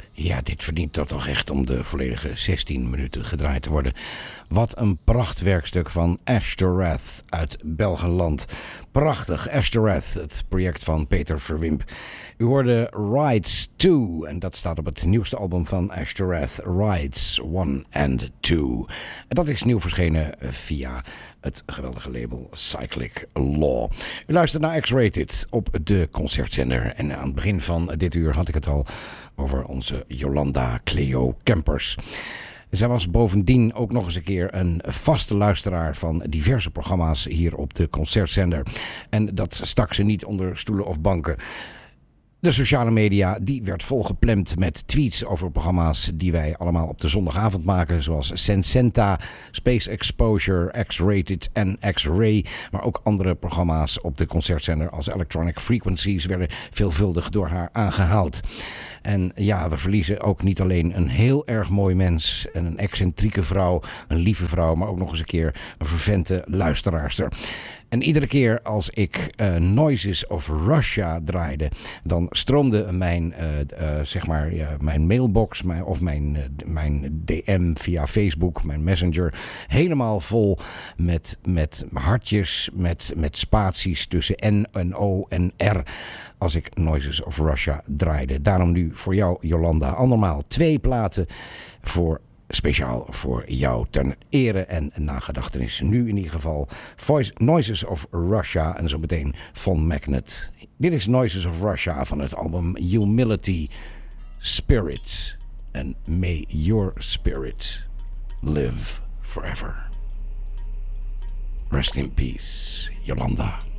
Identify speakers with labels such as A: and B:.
A: Ja, dit verdient toch echt om de volledige 16 minuten gedraaid te worden. Wat een prachtwerkstuk van Ashtoreth uit Belgenland. Prachtig, Ashtoreth, het project van Peter Verwimp. U hoorde Rides 2 en dat staat op het nieuwste album van Ashtoreth, Rides 1 and 2. En dat is nieuw verschenen via het geweldige label Cyclic Law. U luistert naar X-Rated op de concertzender. En aan het begin van dit uur had ik het al over onze Jolanda Cleo Kempers. Zij was bovendien ook nog eens een keer een vaste luisteraar van diverse programma's hier op de concertzender. En dat stak ze niet onder stoelen of banken. De sociale media die werd volgeplemd met tweets over programma's die wij allemaal op de zondagavond maken. Zoals Sensenta, Space Exposure, X-Rated en X-Ray. Maar ook andere programma's op de concertzender als Electronic Frequencies werden veelvuldig door haar aangehaald. En ja, we verliezen ook niet alleen een heel erg mooi mens en een excentrieke vrouw, een lieve vrouw, maar ook nog eens een keer een vervente luisteraarster. En iedere keer als ik Noises of Russia draaide, dan stroomde mijn mailbox of mijn DM via Facebook, mijn messenger, helemaal vol met hartjes, met spaties tussen N en O en R als ik Noises of Russia draaide. Daarom nu voor jou, Jolanda, andermaal 2 platen speciaal voor jou ten ere en nagedachtenis. Nu in ieder geval Noises of Russia en zo meteen Von Magnet. Dit is Noises of Russia van het album Humility Spirit. And may your spirit live forever. Rest in peace, Jolanda.